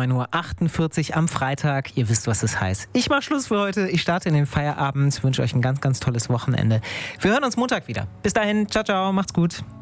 9:48 Uhr am Freitag. Ihr wisst, was es heißt. Ich mache Schluss für heute. Ich starte in den Feierabend. Wünsche euch ein ganz, ganz tolles Wochenende. Wir hören uns Montag wieder. Bis dahin. Ciao, ciao. Macht's gut.